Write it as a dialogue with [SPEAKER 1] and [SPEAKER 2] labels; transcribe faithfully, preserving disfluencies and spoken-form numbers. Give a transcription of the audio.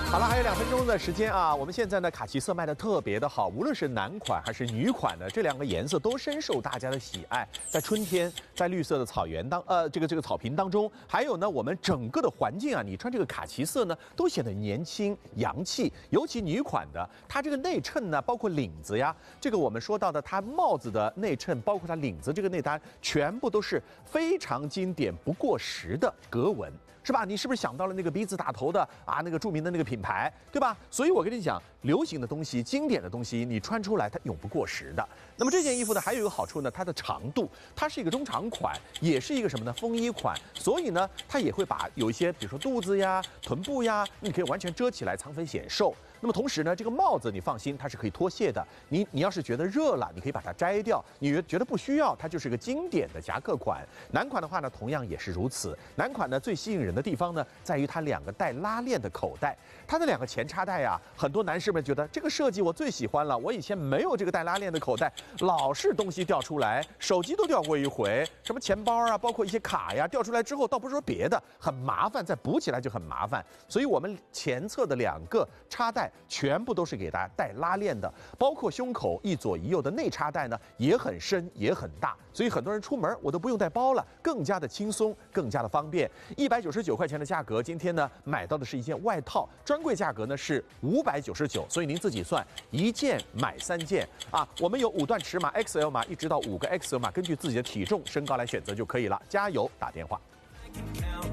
[SPEAKER 1] 好了，还有两分钟的时间啊！我们现在呢，卡其色卖的特别的好，无论是男款还是女款呢，这两个颜色都深受大家的喜爱。在春天，在绿色的草原当呃这个这个草坪当中，还有呢我们整个的环境啊，你穿这个卡其色呢，都显得年轻洋气。尤其女款的，它这个内衬呢，包括领子呀，这个我们说到的它帽子的内衬，包括它领子这个内搭，全部都是非常经典不过时的格纹。 是吧？你是不是想到了那个 B 字打头的啊？那个著名的那个品牌，对吧？所以我跟你讲，流行的东西、经典的东西，你穿出来它永不过时的。那么这件衣服呢，还有一个好处呢，它的长度，它是一个中长款，也是一个什么呢？风衣款，所以呢，它也会把有一些，比如说肚子呀、臀部呀，你可以完全遮起来，藏肥显瘦。那么同时呢，这个帽子你放心，它是可以脱卸的。你你要是觉得热了，你可以把它摘掉；你觉得不需要，它就是个经典的夹克款。男款的话呢，同样也是如此。男款呢，最吸引人的地方呢，在于它两个带拉链的口袋。它的两个前插袋啊，很多男士们觉得这个设计我最喜欢了。我以前没有这个带拉链的口袋，老是东西掉出来，手机都掉过一回，什么钱包啊，包括一些卡呀，掉出来之后，倒不是说别的，很麻烦，再补起来就很麻烦。所以我们前侧的两个插袋全部都是给大家带拉链的，包括胸口一左一右的内插袋呢，也很深也很大。所以很多人出门我都不用带包了，更加的轻松，更加的方便。一百九十九块钱的价格，今天呢买到的是一件外套，专柜价格呢是五百九十九，所以您自己算，一件买三件啊。我们有五段尺码 X L 码，一直到五个 X L 码，根据自己的体重、身高来选择就可以了。加油，打电话。